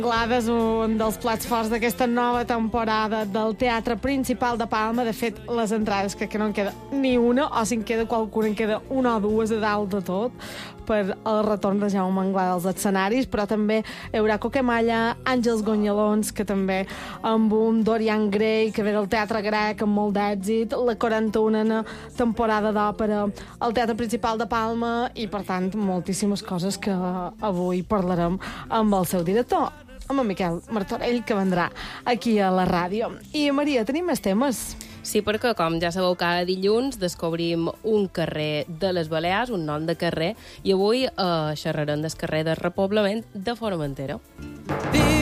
Anglada és un dels plats forts d'aquesta nova temporada del Teatre Principal de Palma. De fet, les entrades crec que no en queda ni una, o si en queda qualcuna, en queda una o dues a dalt de tot, per el retorn de Jaume Anglada als escenaris, però també hi haurà Coquemalla, Àngels Gonyalons, que també amb un Dorian Gray, que ve del Teatre Grec amb molt d'èxit, la 41a temporada d'òpera al Teatre Principal de Palma, i per tant moltíssimes coses que avui parlarem amb el seu director, amb en Miquel Martorell, que vendrà aquí a la ràdio. I Maria, tenim més temes? Sí, perquè, com ja sabeu, cada dilluns descobrim un carrer de les Balears, un nom de carrer, i avui xerrarem del carrer de repoblament de Formentera.